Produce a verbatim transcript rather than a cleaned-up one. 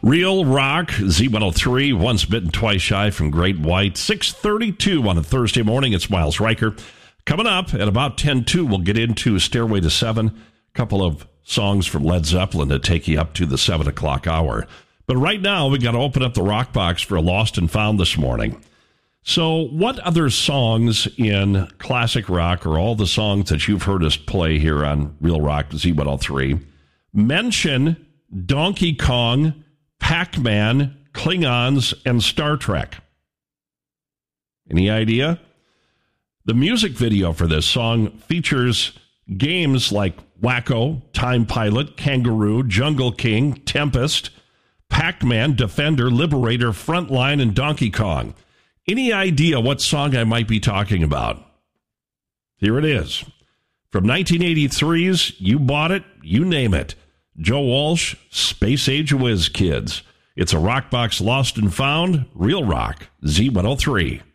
Real Rock, Z one oh three, once bitten, twice shy from Great White. six thirty-two on a Thursday morning. It's Miles Riker. Coming up at about ten two, we'll get into Stairway to Seven. A couple of songs from Led Zeppelin to take you up to the seven o'clock hour. But right now, we got to open up the Rock Box for a Lost and Found this morning. So what other songs in classic rock, or all the songs that you've heard us play here on Real Rock Z one oh three, mention Donkey Kong, Pac-Man, Klingons, and Star Trek? Any idea? The music video for this song features games like Wacko, Time Pilot, Kangaroo, Jungle King, Tempest, Pac-Man, Defender, Liberator, Frontline, and Donkey Kong. Any idea what song I might be talking about? Here it is. From nineteen eighty-three's You Bought It, You Name It. Joe Walsh, Space Age Whiz Kids. It's a Rock Box Lost and Found, Real Rock, Z one oh three.